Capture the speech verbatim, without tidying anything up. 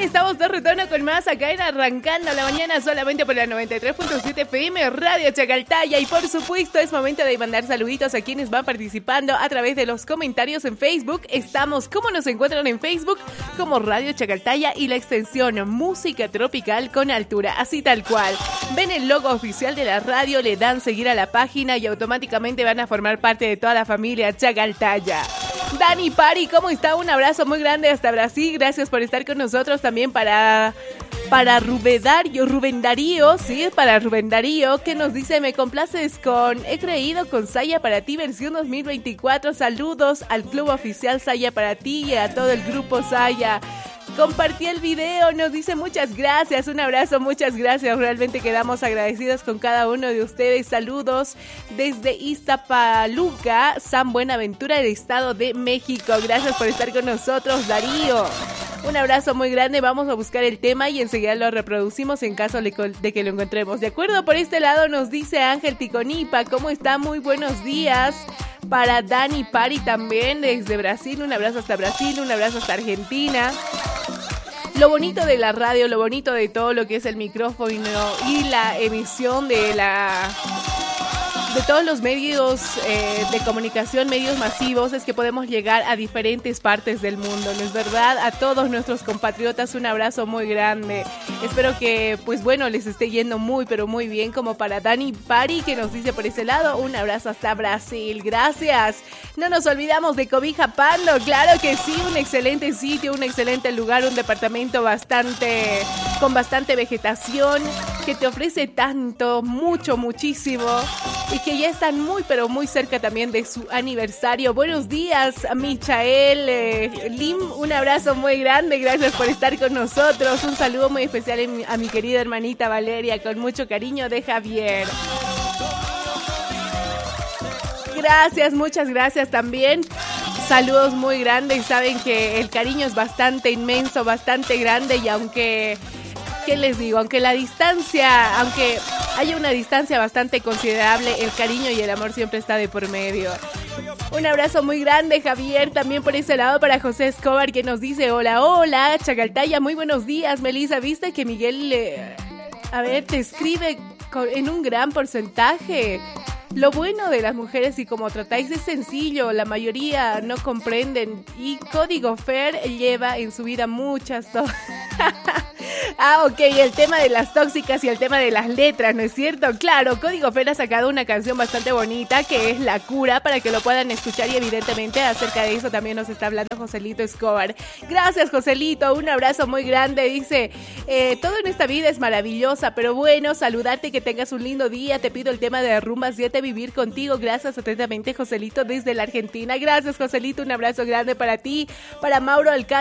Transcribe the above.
estamos de retorno con más acá en Arrancando la Mañana, solamente por la noventa y tres punto siete F M Radio Chacaltaya. Y por supuesto es momento de mandar saluditos a quienes van participando a través de los comentarios en Facebook. Estamos, ¿cómo nos encuentran en Facebook? Como Radio Chacaltaya y la extensión Música Tropical con Altura, así tal cual. Ven el logo oficial de la radio, le dan seguir a la página y automáticamente van a formar parte de toda la familia Chacaltaya. Dani Pari, ¿cómo está? Un abrazo muy grande hasta Brasil. Gracias por estar con nosotros también para, para Rubén Darío, Rubén Darío, sí, para Rubén Darío, que nos dice, me complaces con He creído con Saya para ti, versión dos mil veinticuatro. Saludos al club oficial Saya para ti y a todo el grupo Saya. Compartí el video, nos dice muchas gracias, un abrazo, muchas gracias, realmente quedamos agradecidos con cada uno de ustedes. Saludos desde Iztapaluca, San Buenaventura, del Estado de México. Gracias por estar con nosotros, Darío. Un abrazo muy grande, vamos a buscar el tema y enseguida lo reproducimos en caso de que lo encontremos. De acuerdo, por este lado nos dice Ángel Ticonipa, ¿cómo está? Muy buenos días. Para Dani Pari también desde Brasil, un abrazo hasta Brasil, un abrazo hasta Argentina. Lo bonito de la radio, lo bonito de todo lo que es el micrófono y la emisión de la de todos los medios eh, de comunicación, medios masivos, es que podemos llegar a diferentes partes del mundo, ¿no es verdad? A todos nuestros compatriotas un abrazo muy grande. Espero que, pues bueno, les esté yendo muy, pero muy bien, como para Dani Pari, que nos dice por ese lado, un abrazo hasta Brasil. Gracias. No nos olvidamos de Cobija Pando, claro que sí, un excelente sitio, un excelente lugar, un departamento bastante, con bastante vegetación, que te ofrece tanto, mucho, muchísimo, y que ya están muy, pero muy cerca también de su aniversario. Buenos días, Michael, eh, Lim, un abrazo muy grande, gracias por estar con nosotros. Un saludo muy especial a mi querida hermanita Valeria, con mucho cariño de Javier. Gracias, muchas gracias también. Saludos muy grandes, saben que el cariño es bastante inmenso, bastante grande, y aunque... ¿Qué les digo? Aunque la distancia, aunque haya una distancia bastante considerable, el cariño y el amor siempre está de por medio. Un abrazo muy grande, Javier, también por ese lado para José Escobar, que nos dice, hola, hola, Chacaltaya, muy buenos días, Melissa, ¿viste que Miguel, eh, a ver, te escribe con, en un gran porcentaje? Lo bueno de las mujeres y como tratáis es sencillo, la mayoría no comprenden, y Código Fer lleva en su vida muchas... To- Ah, ok, el tema de las tóxicas y el tema de las letras, ¿no es cierto? Claro, Código Fer ha sacado una canción bastante bonita que es La Cura, para que lo puedan escuchar, y evidentemente acerca de eso también nos está hablando Joselito Escobar. Gracias, Joselito, un abrazo muy grande. Dice, eh, todo en esta vida es maravillosa, pero bueno, saludarte, que tengas un lindo día. Te pido el tema de Rumba siete, Vivir Contigo. Gracias atentamente, Joselito, desde la Argentina. Gracias, Joselito, un abrazo grande para ti. Para Mauro Alcántara.